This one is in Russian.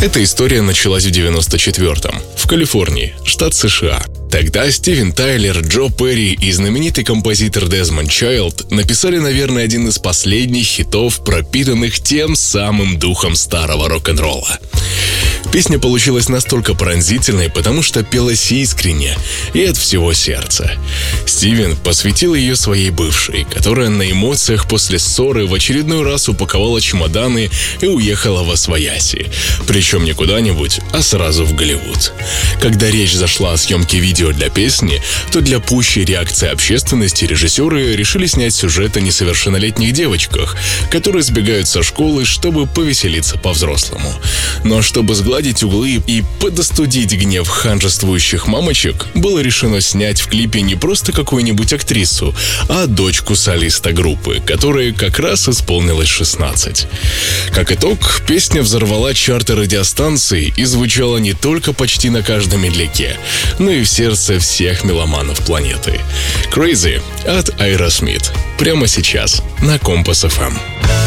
Эта история началась в 94-м, в Калифорнии, штат США. Тогда Стивен Тайлер, Джо Перри и знаменитый композитор Дезмонд Чайлд написали, наверное, один из последних хитов, пропитанных тем самым духом старого рок-н-ролла. Песня получилась настолько пронзительной, потому что пелась искренне и от всего сердца. Стивен посвятил ее своей бывшей, которая на эмоциях после ссоры в очередной раз упаковала чемоданы и уехала восвояси. Причем не куда-нибудь, а сразу в Голливуд. Когда речь зашла о съемке видео для песни, то для пущей реакции общественности режиссеры решили снять сюжет о несовершеннолетних девочках, которые сбегают со школы, чтобы повеселиться по-взрослому. Но чтобы сгладить углы и подостудить гнев ханжествующих мамочек, было решено снять в клипе не просто какую-нибудь актрису, а дочку солиста группы, которой как раз исполнилось 16. Как итог, песня взорвала чарты радиостанций и звучала не только почти на каждом медляке, но и в сердце всех меломанов планеты. Crazy от Aerosmith. Прямо сейчас на Компас FM.